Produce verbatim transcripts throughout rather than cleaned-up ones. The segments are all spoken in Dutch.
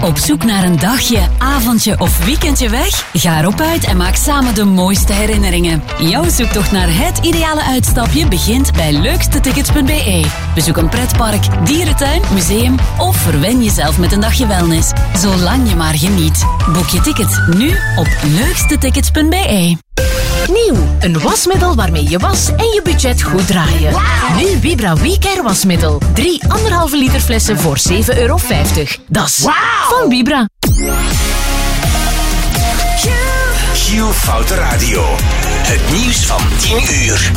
Op zoek naar een dagje, avondje of weekendje weg? Ga erop uit en maak samen de mooiste herinneringen. Jouw zoektocht naar het ideale uitstapje begint bij leukste tickets punt b e. Bezoek een pretpark, dierentuin, museum of verwen jezelf met een dagje wellness. Zolang je maar geniet. Boek je ticket nu op leukste tickets punt b e. Nieuw, een wasmiddel waarmee je was en je budget goed draaien. Wow. Nu Vibra WeCare wasmiddel. Drie anderhalve liter flessen voor zeven euro vijftig. Dat is wow. Van Vibra. Q Foute Radio. Het nieuws van tien uur.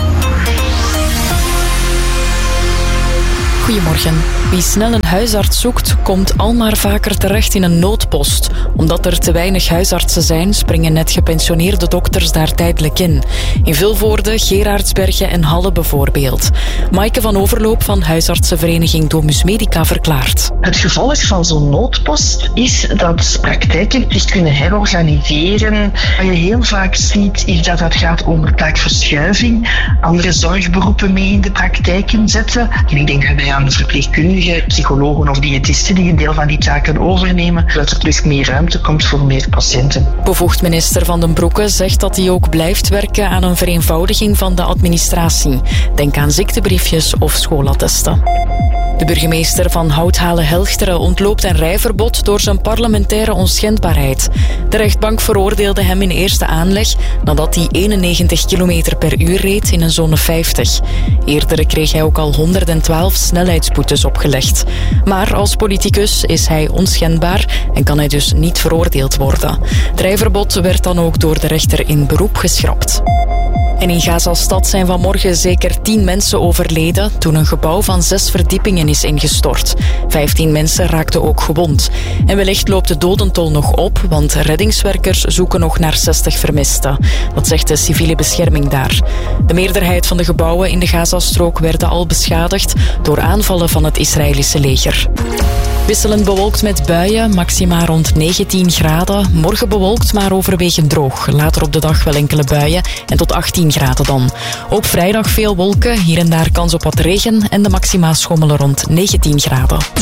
Goedemorgen. Wie snel een huisarts zoekt, komt al maar vaker terecht in een noodpost. Omdat er te weinig huisartsen zijn, springen net gepensioneerde dokters daar tijdelijk in. In Vilvoorde, Gerardsbergen en Halle bijvoorbeeld. Maaike van Overloop van huisartsenvereniging Domus Medica verklaart. Het gevolg van zo'n noodpost is dat praktijken zich kunnen herorganiseren. Wat je heel vaak ziet, is dat het gaat over taakverschuiving. Andere zorgberoepen mee in de praktijken zetten. En ik denk daarbij aan de verpleegkundigen, psychologen of diëtisten die een deel van die taken overnemen, zodat er terug meer ruimte komt voor meer patiënten. Bevoegd minister Van den Broeke zegt dat hij ook blijft werken aan een vereenvoudiging van de administratie. Denk aan ziektebriefjes of schoolattesten. De burgemeester van Houthalen-Helchteren ontloopt een rijverbod door zijn parlementaire onschendbaarheid. De rechtbank veroordeelde hem in eerste aanleg nadat hij eenennegentig kilometer per uur reed in een zone vijftig. Eerder kreeg hij ook al honderdtwaalf snelheidsboetes opgelegd. Maar als politicus is hij onschendbaar en kan hij dus niet veroordeeld worden. Het rijverbod werd dan ook door de rechter in beroep geschrapt. En in Gazastad zijn vanmorgen zeker tien mensen overleden toen een gebouw van zes verdiepingen is ingestort. Vijftien mensen raakten ook gewond. En wellicht loopt de dodentol nog op, want reddingswerkers zoeken nog naar zestig vermisten. Dat zegt de civiele bescherming daar. De meerderheid van de gebouwen in de Gazastrook werden al beschadigd door aanvallen van het Israëlische leger. Wisselend bewolkt met buien, maxima rond negentien graden. Morgen bewolkt, maar overwegend droog. Later op de dag wel enkele buien en tot achttien graden dan. Ook vrijdag veel wolken, hier en daar kans op wat regen en de maxima schommelen rond negentien graden.